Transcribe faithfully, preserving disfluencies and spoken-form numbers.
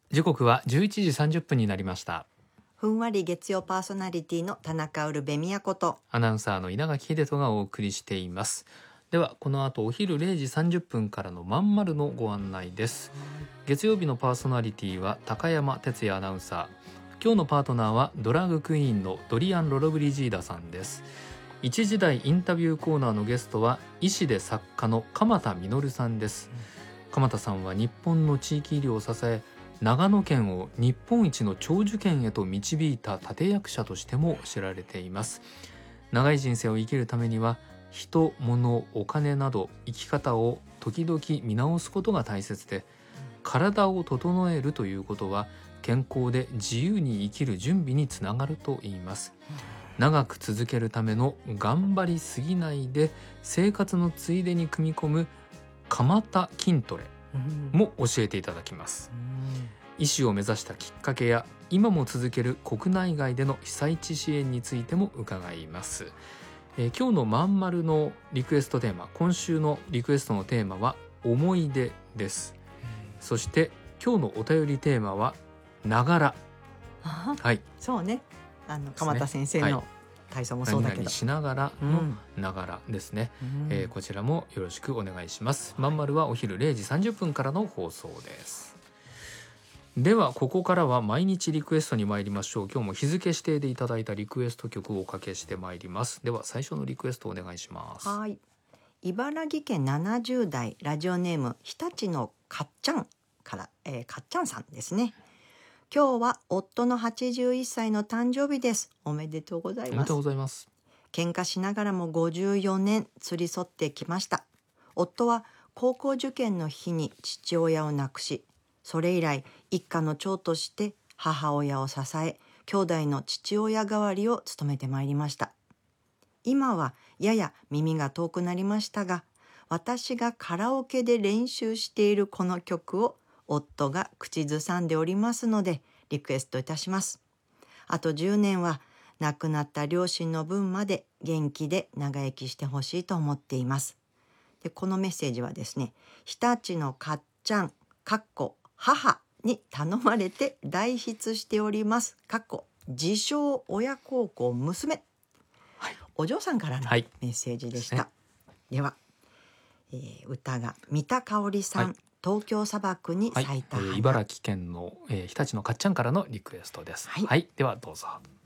時刻はじゅういちじさんじゅっぷんになりました。 ふんわり月曜パーソナリティの田中ウルベミヤことアナウンサーの稲垣秀人がお送りしています。ではこの後お昼れいじさんじゅっぷんからのまんまるのご案内です。月曜日のパーソナリティは高山哲也アナウンサー。今日のパートナーはドラァグクイーンのドリアン・ロロブリジーダさんです。一時代インタビューコーナーのゲストは医師で作家の鎌田実さんです。鎌田さんは日本の地域医療を支え、長野県を日本一の長寿県へと導いた立役者としても知られています。長い人生を生きるためには人、物、お金など生き方を時々見直すことが大切で、体を整えるということは健康で自由に生きる準備につながると言います。長く続けるための頑張りすぎないで生活のついでに組み込む鎌田筋トレも教えていただきます。医師を目指したきっかけや今も続ける国内外での被災地支援についても伺います。えー、今日のまんまるのリクエストテーマ、今週のリクエストのテーマは思い出です。そして今日のお便りテーマはながら。はい、 そうね、あの鎌田先生の体操もそうだけど、 何々しながらのながらですね、うんえー、こちらもよろしくお願いします。まんまるはお昼れいじさんじゅっぷんからの放送です。ではここからは毎日リクエストに参りましょう。今日も日付指定でいただいたリクエスト曲をおかけしてまいります。では最初のリクエストお願いします。 はい、茨城県ななじゅう代ラジオネーム日立のかっちゃんから、えー、かっちゃんさんですね。今日は夫のはちじゅういっさいの誕生日です。おめでとうございます。 おめでとうございます。 喧嘩しながらもごじゅうよねん連り添ってきました。夫は高校受験の日に父親を亡くし、それ以来一家の長として母親を支え、兄弟の父親代わりを務めてまいりました。今はやや耳が遠くなりましたが、私がカラオケで練習しているこの曲を夫が口ずさんでおりますのでリクエストいたします。あとじゅうねんは亡くなった両親の分まで元気で長生きしてほしいと思っています。でこのメッセージはですね、日立のかっちゃんかっこ母に頼まれて代筆しておりますかっこ自称親孝行娘、はい、お嬢さんからのメッセージでした。はい、では、えー、歌が三田香織さん、はい、東京砂漠に咲いた花、 はいえー、茨城県の、えー、日立のかっちゃんからのリクエストです。はい、はい、ではどうぞ。